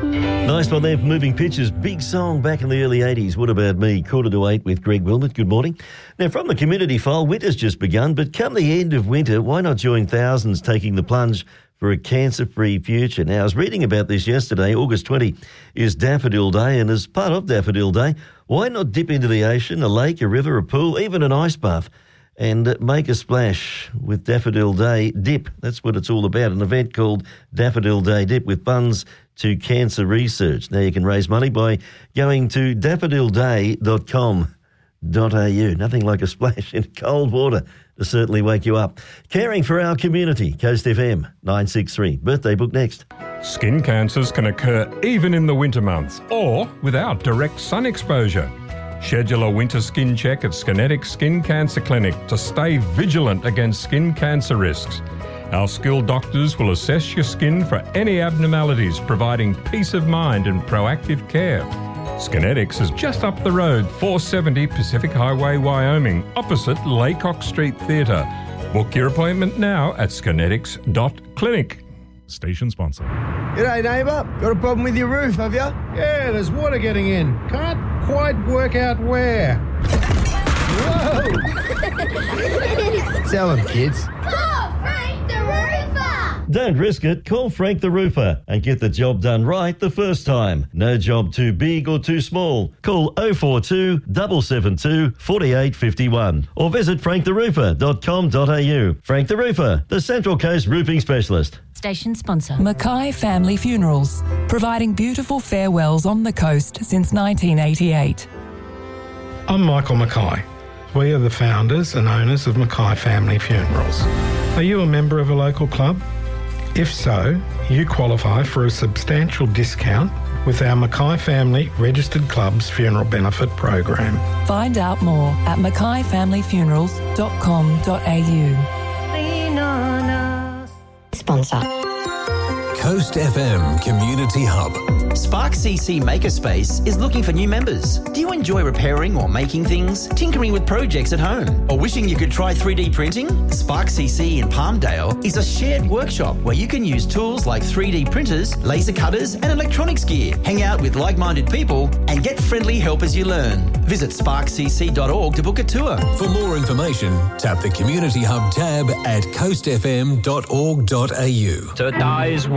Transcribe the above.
Nice one there for Moving Pictures. Big song back in the early 80s. What About Me? 7:45 with Greg Wilmot. Good morning. Now, from the community file, winter's just begun, but come the end of winter, why not join thousands taking the plunge for a cancer-free future? Now, I was reading about this yesterday. August 20 is Daffodil Day, and as part of Daffodil Day, why not dip into the ocean, a lake, a river, a pool, even an ice bath, and make a splash with Daffodil Day Dip? That's what it's all about, an event called Daffodil Day Dip with funds to cancer research. Now you can raise money by going to daffodilday.com.au. Nothing like a splash in cold water to certainly wake you up. Caring for our community, Coast FM 963. Birthday book next. Skin cancers can occur even in the winter months or without direct sun exposure. Schedule a winter skin check at Skinetics Skin Cancer Clinic to stay vigilant against skin cancer risks. Our skilled doctors will assess your skin for any abnormalities, providing peace of mind and proactive care. Skinetics is just up the road, 470 Pacific Highway, Wyoming, opposite Laycock Street Theatre. Book your appointment now at skinetics.clinic. Station sponsor. G'day, neighbour. Got a problem with your roof, have you? Yeah, there's water getting in. Can't quite work out where. Whoa! Tell them, kids. Call Frank the Roofer! Don't risk it. Call Frank the Roofer and get the job done right the first time. No job too big or too small. Call 042 772 4851 or visit franktheroofer.com.au. Frank the Roofer, the Central Coast roofing specialist. Station sponsor. Mackay Family Funerals, providing beautiful farewells on the coast since 1988. I'm Michael Mackay. We are the founders and owners of Mackay Family Funerals. Are you a member of a local club? If so, you qualify for a substantial discount with our Mackay Family Registered Clubs Funeral Benefit Program. Find out more at mackayfamilyfunerals.com.au. Lean on us. Sponsor. Coast FM Community Hub. Spark CC Makerspace is looking for new members. Do you enjoy repairing or making things, tinkering with projects at home, or wishing you could try 3D printing? Spark CC in Palmdale is a shared workshop where you can use tools like 3D printers, laser cutters, and electronics gear, hang out with like-minded people, and get friendly help as you learn. Visit sparkcc.org to book a tour. For more information, tap the Community Hub tab at coastfm.org.au. Today's